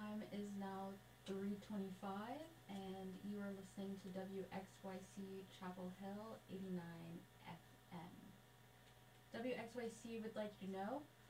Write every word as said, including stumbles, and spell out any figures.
time is now three twenty-five, and you are listening to W X Y C Chapel Hill eighty-nine F M. W X Y C would like you to know